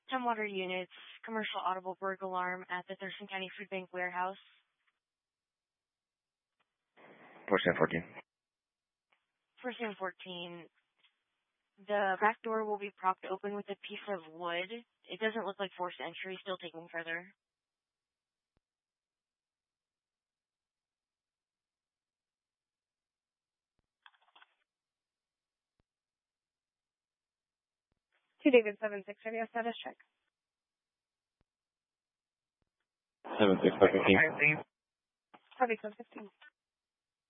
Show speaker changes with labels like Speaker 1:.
Speaker 1: Water Units, commercial audible burglar alarm at the Thurston County Food Bank warehouse.
Speaker 2: 1414.
Speaker 1: 1414. The back door will be propped open with a piece of wood. It doesn't look like forced entry. Still taking further.
Speaker 3: To David 76, radio status check.
Speaker 2: 7615.
Speaker 3: Copy, 15.